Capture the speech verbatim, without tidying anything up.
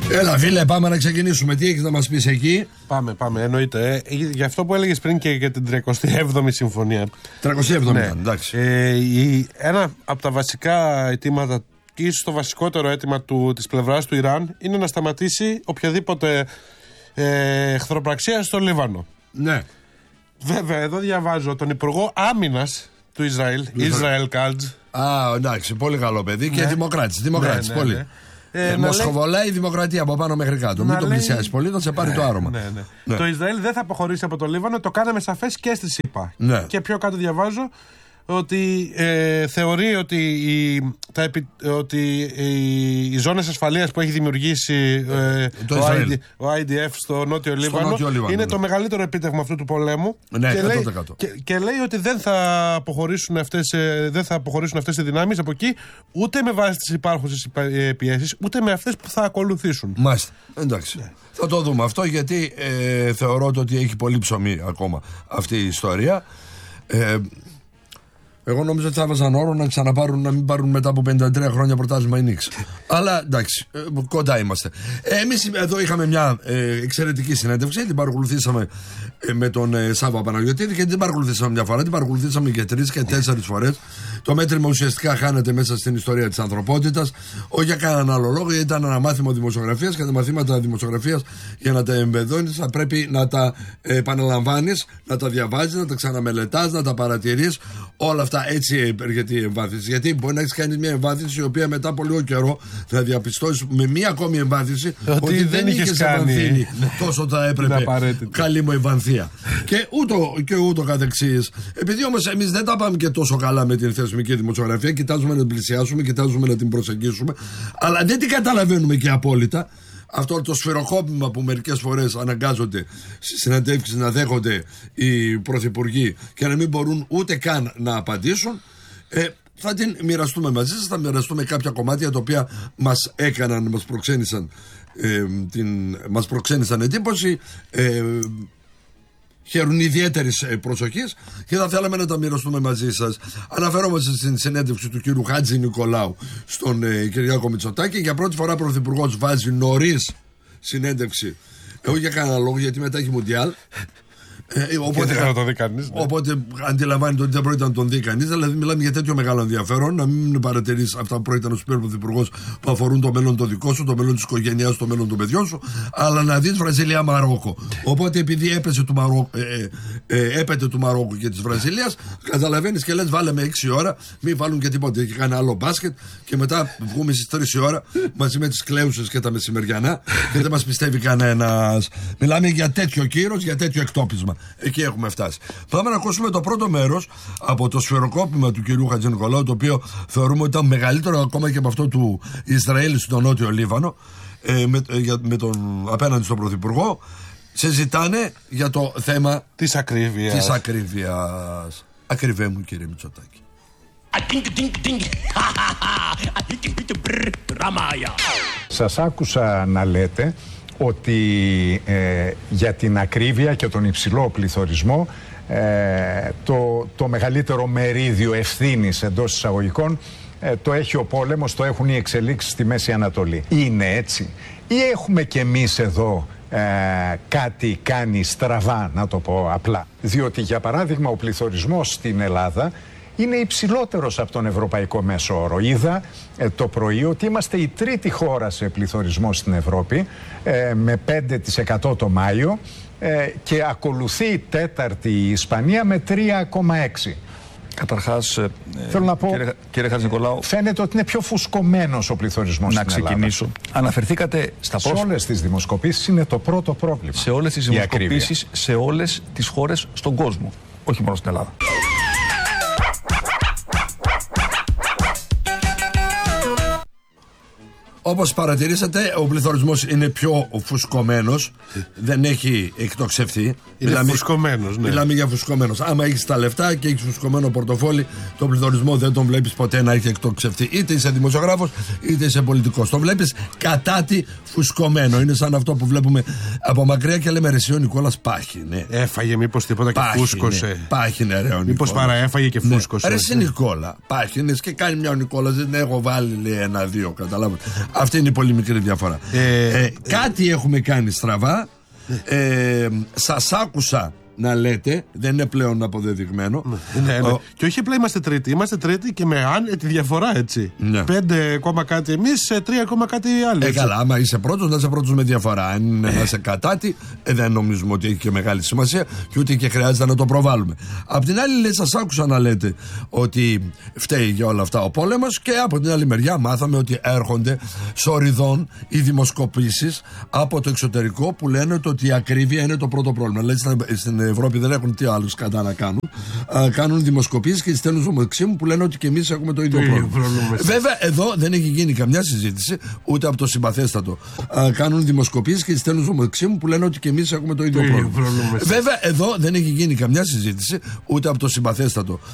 Έλα, φίλε, πάμε να ξεκινήσουμε. Τι έχεις να μας πεις εκεί? Πάμε, πάμε, εννοείται. Ε, για αυτό που έλεγες πριν και για την τριακοστή έβδομη συμφωνία. τριακοστή έβδομη, ναι. εντάξει. Ε, η, ένα από τα βασικά αιτήματα, και ίσως το βασικότερο αίτημα του, της πλευράς του Ιράν, είναι να σταματήσει οποιαδήποτε ε, εχθροπραξία στο Λίβανο. Ναι. Βέβαια, εδώ διαβάζω τον Υπουργό Άμυνας του Ισραήλ, Ισραήλ Κάτζ. Α, εντάξει, πολύ καλό παιδί, ναι. Και δημοκράτης. Δημοκράτης, ναι, ναι, πολύ. Ναι. Ε, ε, Μοσχοβολάει λέει... η δημοκρατία από πάνω μέχρι κάτω. Μην τον λέει... πλησιάσει πολύ, θα σε πάρει ναι, το άρωμα. Ναι, ναι. Ναι. Το Ισραήλ δεν θα αποχωρήσει από το Λίβανο, το κάναμε σαφές και στη ΣΥΠΑ. Ναι. Και πιο κάτω διαβάζω ότι ε, θεωρεί ότι, η, τα επι, ότι οι, οι ζώνες ασφαλείας που έχει δημιουργήσει ε, ο, άι ντι, ο άι ντι εφ στο Νότιο στο Λίβανο νότιο Λίβανο, είναι ναι. το μεγαλύτερο επίτευγμα αυτού του πολέμου. Ναι, και, λέει, και, και λέει ότι δεν θα αποχωρήσουν αυτές, δεν θα αποχωρήσουν αυτές οι δυνάμεις από εκεί, ούτε με βάση τις υπάρχουσες πιέσεις, ούτε με αυτές που θα ακολουθήσουν. Μάλιστα. Εντάξει. Ναι. Θα το δούμε αυτό, γιατί ε, θεωρώ ότι έχει πολύ ψωμί ακόμα αυτή η ιστορία. Ε, Εγώ νόμιζα ότι θα έβαζαν όρο να ξαναπάρουν, να μην πάρουν μετά από πενήντα τρία χρόνια πρωτάθλημα η Νίξ. Αλλά εντάξει, ε, κοντά είμαστε. Ε, εμείς εδώ είχαμε μια ε, εξαιρετική συνέντευξη. Την παρακολουθήσαμε ε, με τον ε, Σάββα Παναγιωτήδη και δεν την παρακολουθήσαμε μια φορά. Την παρακολουθήσαμε και τρεις και τέσσερις φορές. Το μέτρημα ουσιαστικά χάνεται μέσα στην ιστορία της ανθρωπότητας. Όχι για κανέναν άλλο λόγο, γιατί ήταν ένα μάθημα δημοσιογραφίας και τα μαθήματα δημοσιογραφίας για να τα εμπεδώνεις θα πρέπει να τα ε, επαναλαμβάνεις, να τα διαβάζεις, να τα ξαναμελετάς, να τα παρατηρείς. Όλα αυτά. Έτσι έρχεται η εμβάθυνση. Γιατί μπορεί να έχει κάνει μια εμβάθυνση η οποία μετά από λίγο καιρό να διαπιστώσει με μια ακόμη εμβάθυνση ότι, ότι δεν είχε εμβαθύνει τόσο θα έπρεπε. Καλή μου εμβανθία. και, ούτω, και ούτω καθεξής. Επειδή όμως εμείς δεν τα πάμε και τόσο καλά με την θεσμική δημοσιογραφία, κοιτάζουμε να την πλησιάσουμε, κοιτάζουμε να την προσεγγίσουμε, αλλά δεν την καταλαβαίνουμε και απόλυτα. Αυτό το σφυροκόπημα που μερικές φορές αναγκάζονται στις συναντεύξεις να δέχονται οι πρωθυπουργοί και να μην μπορούν ούτε καν να απαντήσουν, ε, θα την μοιραστούμε μαζί σας. Θα μοιραστούμε κάποια κομμάτια τα οποία μας έκαναν, μας προξένησαν, ε, την, μας προξένησαν εντύπωση, ε, χαίρουν ιδιαίτερη προσοχή και θα θέλαμε να τα μοιραστούμε μαζί σας. Αναφερόμαστε στην συνέντευξη του κύριου Χάτζη Νικολάου στον ε, Κυριάκο Μητσοτάκη. Για πρώτη φορά ο Πρωθυπουργός βάζει νωρίς συνέντευξη. Εγώ για κανένα λόγο, γιατί μετά έχει Μουντιάλ. Ε, οπότε, δεν θα το δει κανείς, ναι. Οπότε αντιλαμβάνεται ότι δεν πρόκειται να τον δει κανείς. Δηλαδή, μιλάμε για τέτοιο μεγάλο ενδιαφέρον. Να μην παρατηρείς αυτά που πρόκειται να σου πει ο Πρωθυπουργός που αφορούν το μέλλον το δικό σου, το μέλλον της οικογένειάς σου, το μέλλον των παιδιών σου, αλλά να δεις Βραζιλία-Μαρόκο. Οπότε, επειδή έπεσε του Μαρόκο, ε, ε, έπεται του Μαρόκου και της Βραζιλίας, καταλαβαίνεις και λες, βάλε με έξι ώρα, μην βάλουν και τίποτα. Έχει κάνει άλλο μπάσκετ και μετά βγούμε στις τρεις η ώρα μαζί με τις κλέουσες και τα μεσημεριανά και δεν μας πιστεύει κανένας. Μιλάμε για τέτοιο κύρος, για τέτοιο εκτόπισμα. Εκεί έχουμε φτάσει. Πάμε να ακούσουμε το πρώτο μέρος από το σφαιροκόπημα του κυρίου Χατζηνικολάου, το οποίο θεωρούμε ότι ήταν μεγαλύτερο ακόμα και από αυτό του Ισραήλ στο Νότιο Λίβανο, ε, με, ε, με τον, απέναντι στον Πρωθυπουργό. Συζητάνε για το θέμα της ακρίβειας. Της ακρίβειας. Ακριβέ μου, κύριε Μητσοτάκη. Σας άκουσα να λέτε ότι ε, για την ακρίβεια και τον υψηλό πληθωρισμό ε, το, το μεγαλύτερο μερίδιο ευθύνης εντός εισαγωγικών ε, το έχει ο πόλεμος, το έχουν οι εξελίξεις στη Μέση Ανατολή. Είναι έτσι ή έχουμε κι εμείς εδώ ε, κάτι κάνει στραβά, να το πω απλά? Διότι για παράδειγμα ο πληθωρισμός στην Ελλάδα είναι υψηλότερος από τον ευρωπαϊκό μέσο όρο. Είδα ε, το πρωί ότι είμαστε η τρίτη χώρα σε πληθωρισμό στην Ευρώπη, ε, με πέντε τοις εκατό το Μάιο, ε, και ακολουθεί η τέταρτη η Ισπανία με τρία κόμμα έξι. Καταρχάς, ε, θέλω να πω, κύριε, κύριε Χατζηνικολάου, φαίνεται ότι είναι πιο φουσκωμένος ο πληθωρισμός στην Ελλάδα. Να ξεκινήσω. Αναφερθήκατε στα σε όλες τις δημοσκοπήσεις, είναι το πρώτο πρόβλημα. Σε όλες τις δημοσκοπήσεις, σε όλες τις χώρες στον κόσμο, όχι μόνο στην Ελλάδα. Όπως παρατηρήσατε, ο πληθωρισμός είναι πιο φουσκωμένος, δεν έχει εκτοξευθεί. Είναι μιλάμε, φουσκωμένος, ναι. Μιλάμε για φουσκωμένος. Άμα έχεις τα λεφτά και έχεις φουσκωμένο πορτοφόλι, τον πληθωρισμό δεν τον βλέπεις ποτέ να έχει εκτοξευθεί. Είτε είσαι δημοσιογράφος, είτε είσαι πολιτικός. Τον βλέπεις κατά τη φουσκωμένο. Είναι σαν αυτό που βλέπουμε από μακριά και λέμε, ρε εσύ ο Νικόλας πάχινε. Έφαγε μήπως τίποτα και πάχινε, φούσκωσε. Πάχινε, ρε ο Νικόλας. Μήπως παραέφαγε και φούσκωσε. Ναι. Ρε εσύ Νικόλα, πάχινες και κάνει μια ο Νικόλας, δεν έχω βάλει λέει ένα-δύο, καταλάβατε. Αυτή είναι η πολύ μικρή διαφορά. Ε, ε, κάτι έχουμε κάνει στραβά. Ε, σας άκουσα να λέτε, δεν είναι πλέον αποδεδειγμένο. Ναι, ναι. Ο... Και όχι απλά είμαστε τρίτη, είμαστε τρίτη και με αν, τη διαφορά έτσι. Ναι. Πέντε ακόμα κάτι εμείς, τρία ακόμα κάτι άλλοι. Ε, καλά, άμα είσαι πρώτος, να είσαι πρώτος με διαφορά. Αν είναι να είσαι κατάτι, ε, δεν νομίζουμε ότι έχει και μεγάλη σημασία και ούτε και χρειάζεται να το προβάλλουμε. Απ' την άλλη, λέει, σας άκουσα να λέτε ότι φταίει για όλα αυτά ο πόλεμος, και από την άλλη μεριά μάθαμε ότι έρχονται σοριδών οι δημοσκοπήσεις από το εξωτερικό που λένε ότι η ακρίβεια είναι το πρώτο πρόβλημα. Δηλαδή στην Ευρώπη δεν έχουν τι άλλο κατά να κάνουν. Α, κάνουν δημοσκοπήσεις και στέλνουν στο Μαξίμου που λένε ότι και εμείς έχουμε το ίδιο πρόβλημα. Βέβαια, εδώ δεν έχει γίνει καμιά συζήτηση, ούτε από το συμπαθέστατο. Α, κάνουν δημοσκοπήσεις και στέλνουν στο Μαξίμου που λένε ότι και εμείς έχουμε το ίδιο πρόβλημα. Βέβαια, εδώ δεν έχει γίνει καμιά συζήτηση, ούτε από το συμπαθέστατο.